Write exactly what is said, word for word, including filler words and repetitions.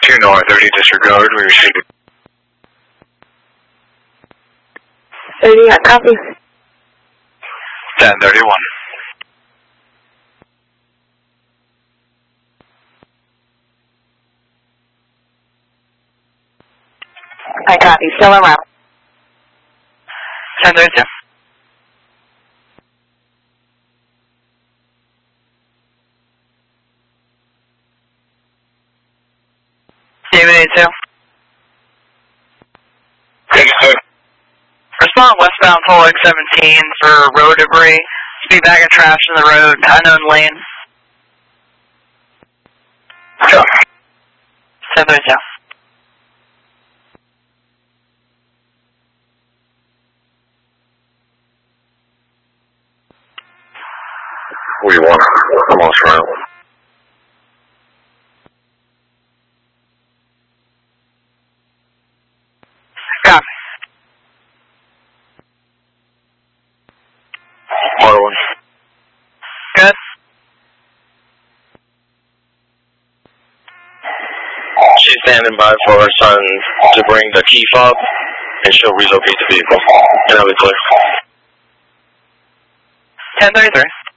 two north, thirty disregard, we received it. thirty, I copy. ten thirty-one. I copy, still around. ten thirty-two. David eighty-two. Respond westbound Pole X seventeen for road debris. Speed bag of trash in the road, unknown lane. ten thirty-two. We want almost right. Copy. Water one. Good. She's standing by for her son to bring the key fob, and she'll relocate the vehicle. And I'll be clear. ten thirty-three.